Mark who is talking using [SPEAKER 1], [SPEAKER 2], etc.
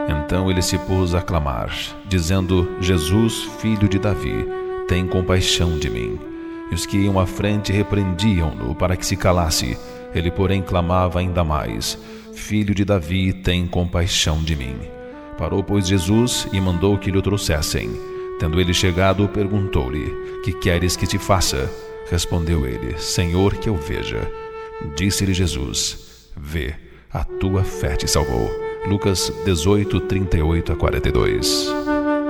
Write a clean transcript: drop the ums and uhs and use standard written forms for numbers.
[SPEAKER 1] Então ele se pôs a clamar, dizendo: Jesus, filho de Davi, tem compaixão de mim. E os que iam à frente repreendiam-no para que se calasse. Ele, porém, clamava ainda mais: Filho de Davi, tem compaixão de mim. Parou, pois, Jesus e mandou que lhe o trouxessem. Tendo ele chegado, perguntou-lhe: Que queres que te faça? Respondeu ele: Senhor, que eu veja. Disse-lhe Jesus: Vê, a tua fé te salvou. Lucas 18, 38 a 42.